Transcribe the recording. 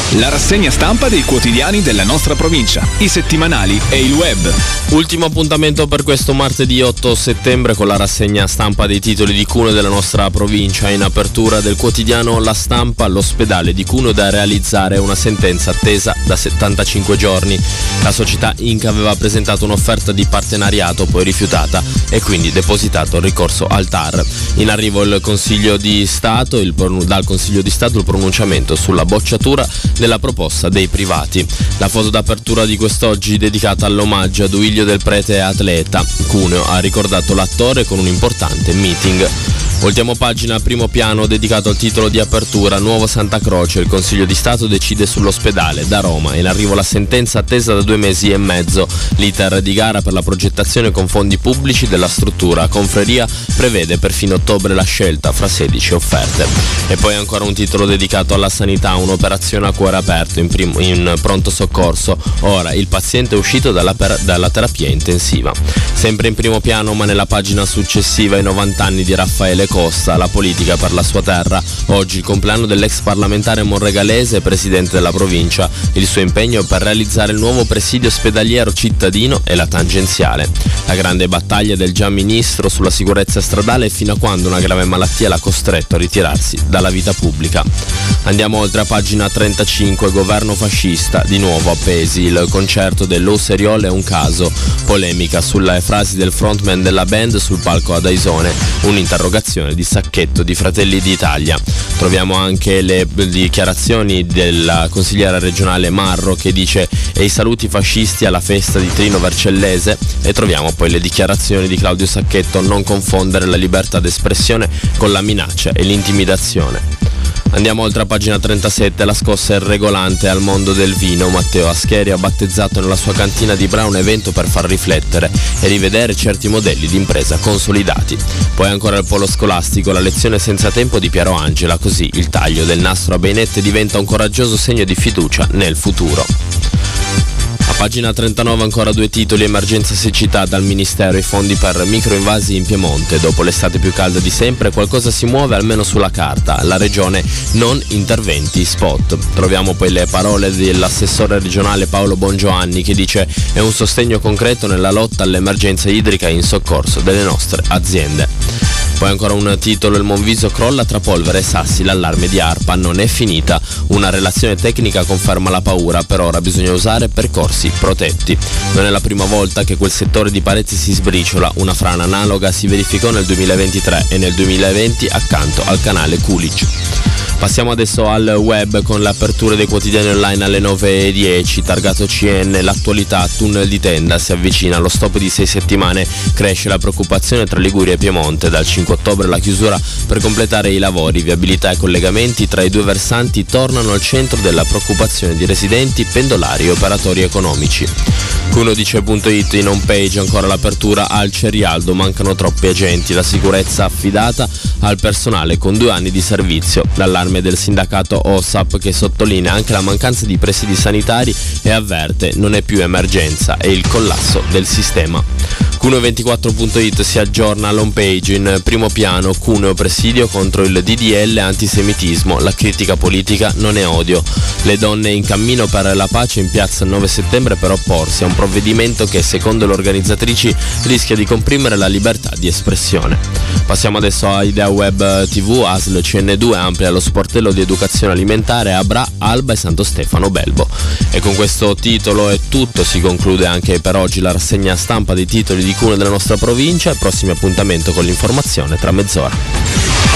La rassegna stampa dei quotidiani della nostra provincia, i settimanali e il web. Ultimo appuntamento per questo martedì 8 settembre con la rassegna stampa dei titoli di Cuneo della nostra provincia. In apertura del quotidiano La Stampa, all'ospedale di Cuneo da realizzare una sentenza attesa da 75 giorni. La società Inca aveva presentato un'offerta di partenariato poi rifiutata e quindi depositato il ricorso al TAR. In arrivo dal Consiglio di Stato il pronunciamento sulla bocciatura della proposta dei privati. La foto d'apertura di quest'oggi dedicata all'omaggio a Duilio del Prete atleta. Cuneo ha ricordato l'attore con un importante meeting. Voltiamo pagina, primo piano dedicato al titolo di apertura, Nuovo Santa Croce, il Consiglio di Stato decide sull'ospedale. Da Roma in arrivo la sentenza attesa da 2 mesi e mezzo, l'iter di gara per la progettazione con fondi pubblici della struttura. Confreria prevede per fine ottobre la scelta fra 16 offerte. E poi ancora un titolo dedicato alla sanità, un'operazione a cuore aperto in pronto soccorso, ora il paziente è uscito dalla terapia intensiva. Sempre in primo piano ma nella pagina successiva, i 90 anni di Raffaele Costa, la politica per la sua terra. Oggi il compleanno dell'ex parlamentare monregalese e presidente della provincia, il suo impegno per realizzare il nuovo presidio ospedaliero cittadino e la tangenziale. La grande battaglia del già ministro sulla sicurezza stradale fino a quando una grave malattia l'ha costretto a ritirarsi dalla vita pubblica. Andiamo oltre a pagina 35, governo fascista, di nuovo appesi, il concerto dell'Osseriol è un caso, polemica sulle frasi del frontman della band sul palco ad Aisone, un'interrogazione di Sacchetto di Fratelli d'Italia. Troviamo anche le dichiarazioni della consigliera regionale Marro che dice e i saluti fascisti alla festa di Trino Vercellese, e troviamo poi le dichiarazioni di Claudio Sacchetto, non confondere la libertà d'espressione con la minaccia e l'intimidazione. Andiamo oltre a pagina 37, la scossa è regolante al mondo del vino. Matteo Ascheri ha battezzato nella sua cantina di Bra un evento per far riflettere e rivedere certi modelli di impresa consolidati. Poi ancora il polo scolastico, la lezione senza tempo di Piero Angela, così il taglio del nastro a bainette diventa un coraggioso segno di fiducia nel futuro. Pagina 39 ancora 2 titoli, emergenza siccità dal Ministero, i fondi per microinvasi in Piemonte. Dopo l'estate più calda di sempre qualcosa si muove almeno sulla carta, la regione non interventi spot. Troviamo poi le parole dell'assessore regionale Paolo Bongiovanni che dice è un sostegno concreto nella lotta all'emergenza idrica in soccorso delle nostre aziende. Poi ancora un titolo, il Monviso crolla tra polvere e sassi, l'allarme di ARPA non è finita, una relazione tecnica conferma la paura, per ora bisogna usare percorsi protetti. Non è la prima volta che quel settore di Parezzi si sbriciola, una frana analoga si verificò nel 2023 e nel 2020 accanto al canale Coolidge. Passiamo adesso al web con l'apertura dei quotidiani online alle 9:10, targato CN, l'attualità, tunnel di Tenda, si avvicina allo stop di 6 settimane, cresce la preoccupazione tra Liguria e Piemonte, dal 5 ottobre la chiusura per completare i lavori, viabilità e collegamenti tra i due versanti tornano al centro della preoccupazione di residenti, pendolari e operatori economici. Cuneo.it in home page, ancora l'apertura al Cerialdo, mancano troppi agenti, la sicurezza affidata al personale con 2 anni di servizio, l'allarme del sindacato OSAP che sottolinea anche la mancanza di presidi sanitari e avverte non è più emergenza, è il collasso del sistema. Cuneo24.it si aggiorna all'home page, in primo piano Cuneo presidio contro il DDL antisemitismo, la critica politica non è odio, le donne in cammino per la pace in piazza il 9 settembre per opporsi a un provvedimento che secondo le organizzatrici rischia di comprimere la libertà di espressione. Passiamo adesso a Idea Web TV, ASL CN2 amplia lo sportello di educazione alimentare a Bra, Alba e Santo Stefano Belbo. E con questo titolo è tutto, si conclude anche per oggi la rassegna stampa dei titoli di Cuneo della nostra provincia, il prossimo appuntamento con l'informazione tra mezz'ora.